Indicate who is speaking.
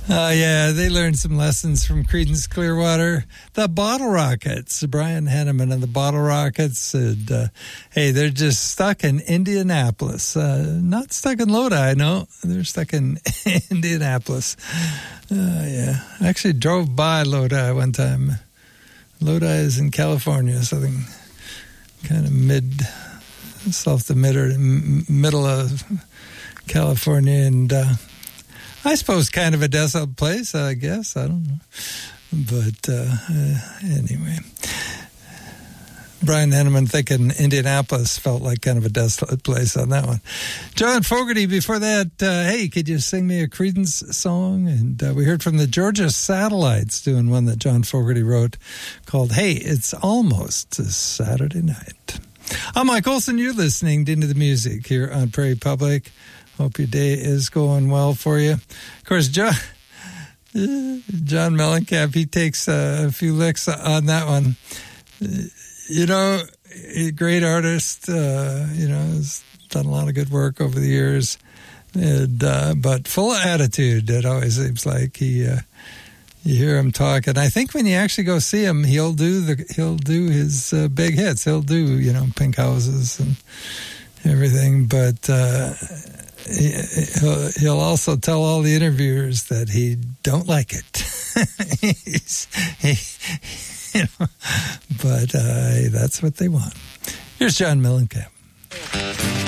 Speaker 1: Yeah, they learned some lessons from Creedence Clearwater. The Bottle Rockets, Brian Henneman and the Bottle Rockets. And, hey, they're just stuck in Indianapolis. Not stuck in Lodi, no. They're stuck in Indianapolis. Yeah, I actually drove by Lodi one time. Lodi is in California, something kind of south of middle of California, and I suppose kind of a desolate place, I guess. I don't know. But anyway, Brian Henneman thinking Indianapolis felt like kind of a desolate place on that one. John Fogerty, before that, hey, could you sing me a Creedence song? And we heard from the Georgia Satellites doing one that John Fogerty wrote called Hey, It's Almost Saturday Night. I'm Mike Olson. You're listening to Into the Music here on Prairie Public. Hope your day is going well for you. Of course, John Mellencamp, he takes a few licks on that one. You know, a great artist, has done a lot of good work over the years, and, but full of attitude, it always seems like. You hear him talk, and I think when you actually go see him, he'll do his big hits. He'll do, Pink Houses and everything, but he'll also tell all the interviewers that he don't like it. But that's what they want. Here's John Mellencamp.